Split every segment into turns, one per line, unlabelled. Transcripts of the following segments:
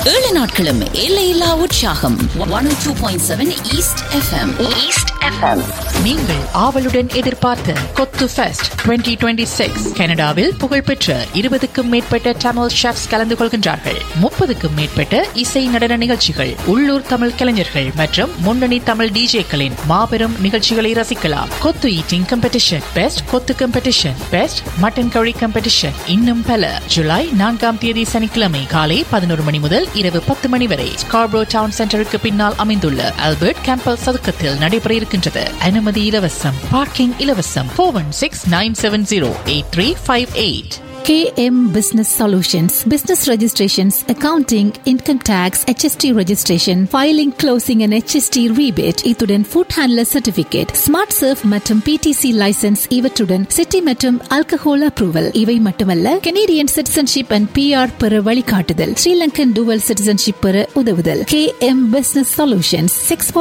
7 நாட்களும் எல்லையில்லா உற்சாகம். 102.7 ஈஸ்ட் எஃப்எம்.
நீங்கள் ஆவலுடன் எதிர்பார்த்த கொத்து ஃபெஸ்ட் 2026 கனடாவில் புகழ்பெற்ற 20க்கும் மேற்பட்ட தமிழ் ஷெஃப்ஸ் கலந்து கொள்கின்றார்கள். 30க்கும் மேற்பட்ட இசை நடன நிகழ்ச்சிகள், உள்ளூர் தமிழ் கலைஞர்கள் மற்றும் முன்னணி தமிழ் டிஜேக்களின் மாபெரும் நிகழ்ச்சிகளை ரசிக்கலாம். கொத்து ஈட்டிங் காம்படிஷன், பெஸ்ட் கொத்து காம்படிஷன், பெஸ்ட் மட்டன் கறி காம்படிஷன், இன்னும் பல. ஜூலை 4ஆம் தேதி சனிக்கிழமை காலை 11 மணி முதல் இரவு 10 மணி வரை ஸ்கார்ப்ரோ டவுன் சென்டருக்கு பின்னால் அமைந்துள்ள ஆல்பர்ட் கேம்பல் சதுக்கத்தில் நடைபெற இருக்கின்றது. அனுமதி இலவசம், பார்க்கிங் இலவசம். 416-970-8358.
KM Business Solutions, business registrations, accounting, income tax, HST registration, filing, closing and HST rebate, இத்துடன் food handler certificate, smart surf மற்றும் PTC license இவற்றுடன் city மற்றும் alcohol approval. இவை மட்டுமல்ல, Canadian citizenship and PR பெற வழிகாட்டுதல், Sri Lankan dual citizenship பெற உதவுதல். KM Business Solutions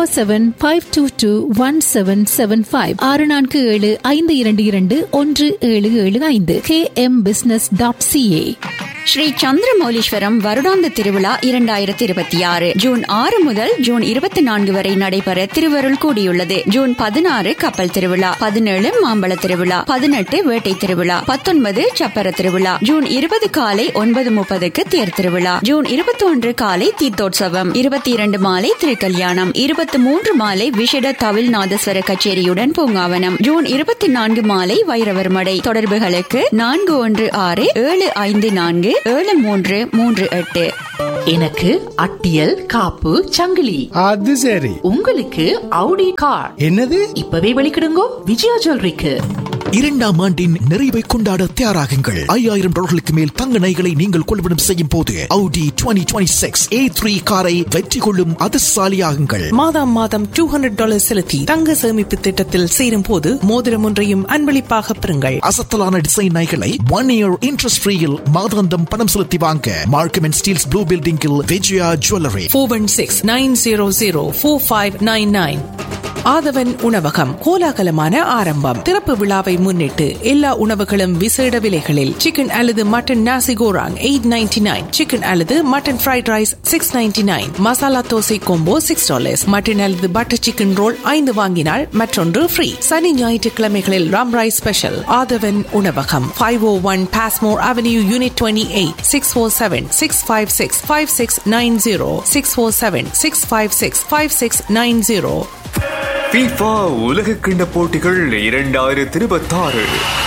647-522-1775 647-522-1775 KM Business .ca.
Sri Chandramouleeswaram வருடாந்த திருவிழா 2026 ஜூன் 6 முதல் ஜூன் 24 வரை நடைபெற திருவருள் கூடியுள்ளது. ஜூன் 16 கப்பல் திருவிழா, 17 மாம்பழ திருவிழா, 18 வேட்டை திருவிழா, 19 சப்பர திருவிழா, ஜூன் 20 காலை 9:30 தேர் திருவிழா, ஜூன் 21 காலை தீர்த்தோற்சவம், 22 மாலை திருக்கல்யாணம், 23 மாலை விசேட தவில் நாதஸ்வர கச்சேரியுடன் பூங்காவனம், ஜூன் 24 மாலை வைரவர் மடை. தொடர்புகளுக்கு 416754 7338.
எனக்கு அட்டியல் காப்பு சங்கிலி.
அது சரி.
உங்களுக்கு அவுடி கார்.
என்னது?
இப்பவே வெளிக்கிடுங்கோ விஜயா ஜுவல்லரிக்கு.
2ஆம் ஆண்டின் நிறைவை கொண்டாட தயாராகுங்கள். $5000 மேல் தங்க நகைகளை நீங்கள் கொள்வனம் செய்யும் போது Audi 2026 A3 காரை வெற்றி கொள்ளும் அதிர்ஷ்டசாலியாகுங்கள்.
மாதம் $200 செலுத்தி தங்க சேமிப்பு திட்டத்தில் சேரும் போது மோதிரம் ஒன்றையும் அன்பளிப்பாக பெறுங்கள்.
அசத்தலான டிசைன் நகைகளை 1 year இன்ட்ரெஸ்ட் ஃப்ரீயில் மாதாந்தம் பணம் செலுத்தி வாங்க மார்க்கம் அண்ட் ஸ்டீல்ஸ் ப்ளூ பில்டிங்கில் விஜயா ஜுவல்லரி.
416-900-4599. ஆதவன் உணவகம் கோலாகலமான ஆரம்பம். திறப்பு விழாவை முன்னிட்டு எல்லா உணவுகளும் விசேட விலைகளில். சிக்கன் அல்லது மட்டன் நாசி கோராங் $8.99, சிக்கன் அல்லது mutton fried rice $6.99, masala dosa combo $6, mutton அல்லது பட்டர் சிக்கன் ரோல் 5 வாங்கினால் மற்றொன்று ஃப்ரீ. சனி ஞாயிற்றுக்கிழமைகளில் ராம் ரைஸ் ஸ்பெஷல். ஆதவன் உணவகம் 501 பாஸ்மோர் அவென்யூ யூனிட் 28 647-656-5690 647-656-5690.
FIFA உலகக்கிண்ண போட்டிகள் 2026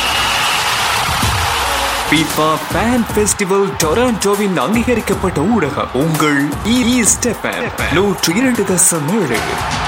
FIFA Fan Festival டொராண்டோவின் அங்கீகரிக்கப்பட்ட ஊடகம் உங்கள் ஈஸ்ட் எஃப்எம் 102.7.